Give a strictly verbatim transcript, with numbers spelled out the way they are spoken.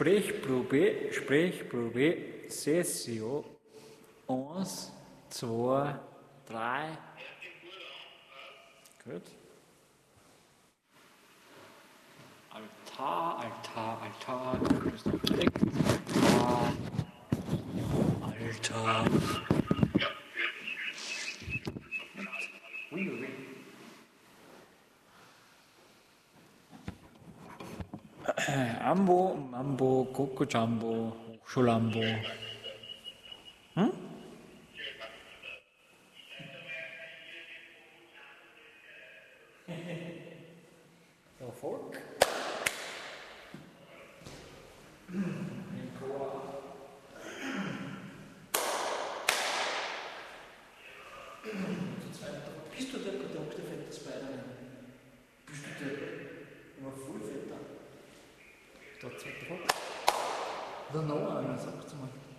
Sprechprobe, Sprechprobe, Sessio. Eins, zwei, drei. Gut. Altar, Altar, Altar. Du bist noch direkt. Altar. Altar. Ambo, Mambo, Coco Jumbo, Hochschulambo. Hm? Erfolg. Bist du der Doktor fetter Spider-Man? Bist du der immer voll fetter? Da zweiter Fox. Oder noch einer, sagst du mal.